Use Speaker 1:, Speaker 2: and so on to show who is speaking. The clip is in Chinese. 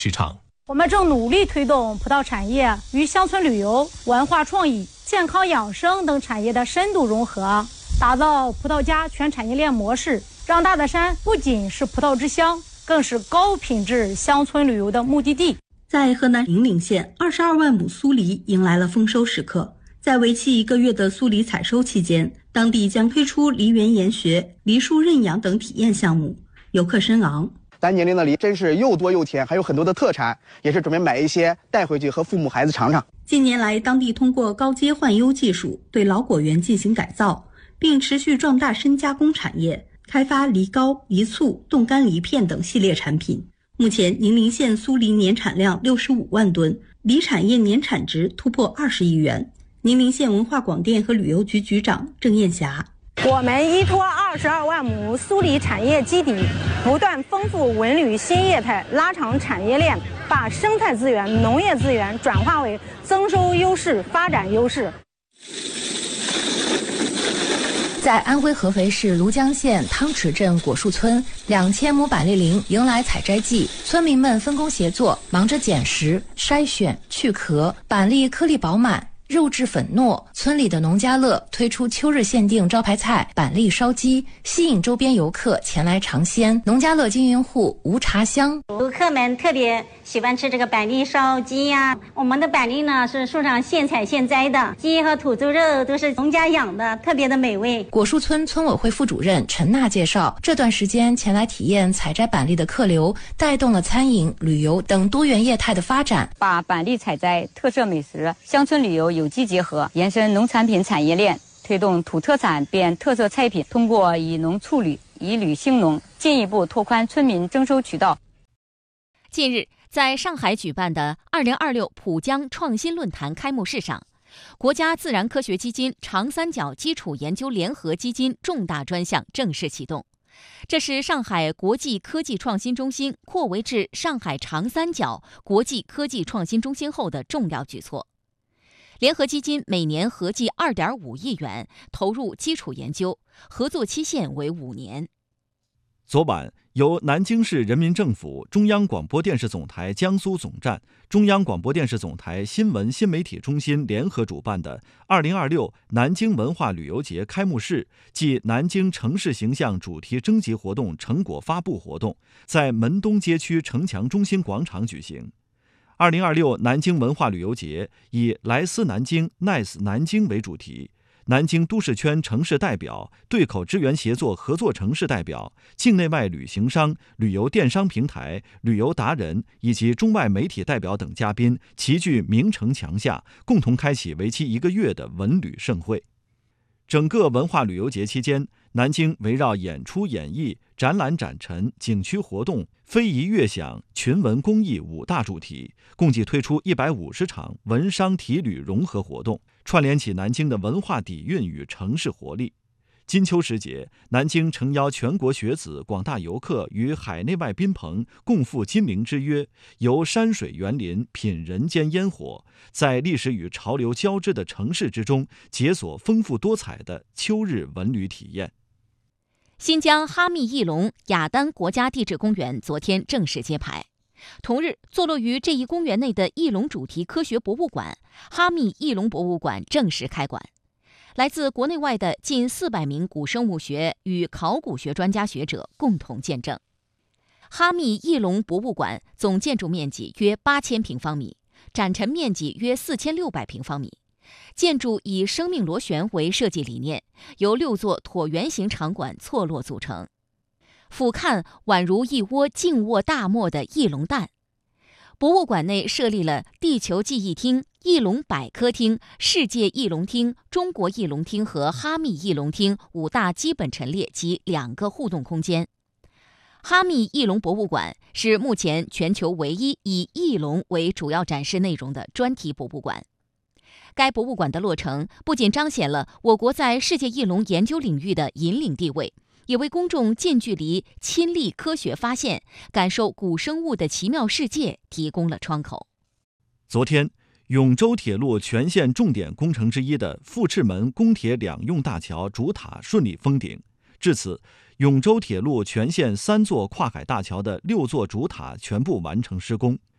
Speaker 1: 据唱。
Speaker 2: 我们正努力推动葡萄产业与乡村旅游、文化创意、健康养生等产业的深度融合，打造葡萄加全产业链模式，让大德山不仅是葡萄之乡，更是高品质乡村旅游的目的地。
Speaker 3: 在河南零陵县，22万亩苏梨迎来了丰收时刻。在为期1个月的苏梨采收期间，当地将推出梨园研学、梨树认养等体验项目，游客深昂。
Speaker 4: 咱宁陵的梨真是又多又甜，还有很多的特产，也是准备买一些带回去和父母孩子尝尝。
Speaker 3: 近年来，当地通过高阶换优技术对老果园进行改造，并持续壮大深加工产业，开发梨膏、梨醋、冻干梨片等系列产品。目前，宁陵县苏梨年产量65万吨，梨产业年产值突破20亿元。宁陵县文化广电和旅游局局长郑艳霞：
Speaker 2: 我们依托22万亩苏梨产业基底，不断丰富文旅新业态，拉长产业链，把生态资源、农业资源转化为增收优势、发展优势。
Speaker 5: 在安徽合肥市庐江县汤池镇果树村，2000亩板栗林迎来采摘季，村民们分工协作，忙着捡拾、筛选、去壳，板栗颗粒饱满，肉质粉糯。村里的农家乐推出秋日限定招牌菜板栗烧鸡，吸引周边游客前来尝鲜。农家乐经营户吴茶香：
Speaker 6: 游客们特别喜欢吃这个板栗烧鸡呀。我们的板栗呢是树上现采现摘的，鸡和土猪肉都是农家养的，特别的美味。
Speaker 5: 果树村村委会副主任陈娜介绍，这段时间前来体验采摘板栗的客流，带动了餐饮、旅游等多元业态的发展，
Speaker 7: 把板栗采摘、特色美食、乡村旅游有机结合，延伸农产品产业链，推动土特产变特色菜品，通过以农促旅、以旅兴农，进一步拓宽村民征收渠道。
Speaker 8: 近日，在上海举办的2026浦江创新论坛开幕式上，国家自然科学基金长三角基础研究联合基金重大专项正式启动。这是上海国际科技创新中心扩围至上海长三角国际科技创新中心后的重要举措。联合基金每年合计2.5亿元投入基础研究，合作期限为5年。
Speaker 9: 昨晚，由南京市人民政府、中央广播电视总台江苏总站、中央广播电视总台新闻新媒体中心联合主办的2026南京文化旅游节开幕式暨南京城市形象主题征集活动成果发布活动，在门东街区城墙中心广场举行。2026南京文化旅游节以“莱斯南京 ，Nice 南京”为主题，南京都市圈城市代表、对口支援协作合作城市代表、境内外旅行商、旅游电商平台、旅游达人以及中外媒体代表等嘉宾齐聚名城墙下，共同开启为期1个月的文旅盛会。整个文化旅游节期间，南京围绕演出演艺、展览展陈、景区活动、非遗乐享、群文公益5大主题，共计推出150场文商体旅融合活动，串联起南京的文化底蕴与城市活力。金秋时节，南京诚邀全国学子、广大游客与海内外宾朋共赴金陵之约，游山水园林，品人间烟火，在历史与潮流交织的城市之中，解锁丰富多彩的秋日文旅体验。
Speaker 8: 新疆哈密翼龙雅丹国家地质公园昨天正式揭牌。同日，坐落于这一公园内的翼龙主题科学博物馆——哈密翼龙博物馆正式开馆。来自国内外的近400名古生物学与考古学专家学者共同见证。哈密翼龙博物馆总建筑面积约8000平方米，展陈面积约4600平方米。建筑以生命螺旋为设计理念，由6座椭圆形场馆错落组成，俯瞰宛如一窝静卧大漠的翼龙蛋。博物馆内设立了地球记忆厅、翼龙百科厅、世界翼龙厅、中国翼龙厅和哈密翼龙厅5大基本陈列及2个互动空间。哈密翼龙博物馆是目前全球唯一以翼龙为主要展示内容的专题博物馆。该博物馆的落成不仅彰显了我国在世界翼龙研究领域的引领地位，也为公众近距离亲历科学发现、感受古生物的奇妙世界提供了窗口。
Speaker 9: 昨天，永州铁路全线重点工程之一的富赤门公铁两用大桥主塔顺利封顶，至此，永州铁路全线3座跨海大桥的6座主塔全部完成施工。